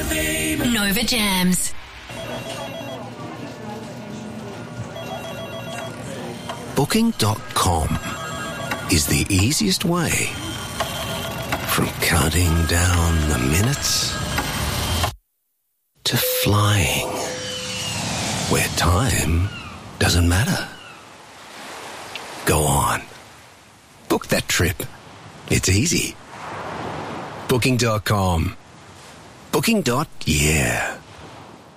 Nova Jams. Booking.com is the easiest way from counting down the minutes to flying where time doesn't matter. Go on. Book that trip. It's easy. Booking.com. Booking.yeah.